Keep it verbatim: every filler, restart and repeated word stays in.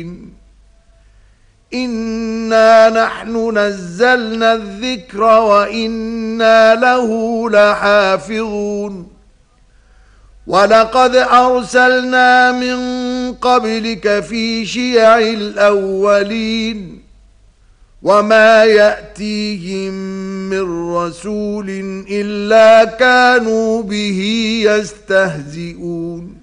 إنا نحن نزلنا الذكر وإنا له لحافظون ولقد أرسلنا من قبلك في شيع الأولين وما يأتيهم من رسول إلا كانوا به يستهزئون